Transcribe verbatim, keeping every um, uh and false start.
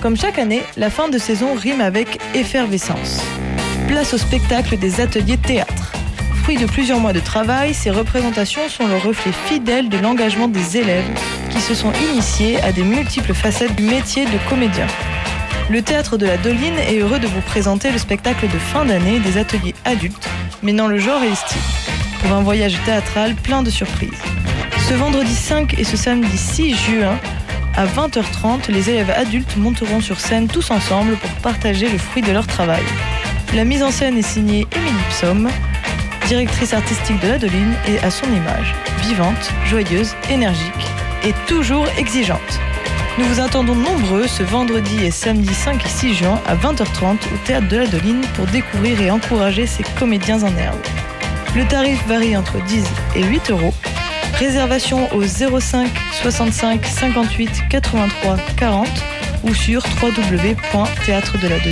Comme chaque année, la fin de saison rime avec effervescence. Place au spectacle des ateliers théâtre. Fruit de plusieurs mois de travail, ces représentations sont le reflet fidèle de l'engagement des élèves qui se sont initiés à des multiples facettes du métier de comédien. Le Théâtre de la Doline est heureux de vous présenter le spectacle de fin d'année des ateliers adultes, mêlant le genre et le style, pour un voyage théâtral plein de surprises. Ce vendredi cinq et ce samedi six juin, à vingt heures trente, les élèves adultes monteront sur scène tous ensemble pour partager le fruit de leur travail. La mise en scène est signée Émilie Psom, directrice artistique de la Doline, et à son image, vivante, joyeuse, énergique et toujours exigeante. Nous vous attendons nombreux ce vendredi et samedi cinq et six juin à vingt heures trente au Théâtre de la Doline pour découvrir et encourager ces comédiens en herbe. Le tarif varie entre dix et huit euros. Réservation au zéro cinq soixante-cinq cinquante-huit quatre-vingt-trois quarante ou sur w w w point théâtre de la doline.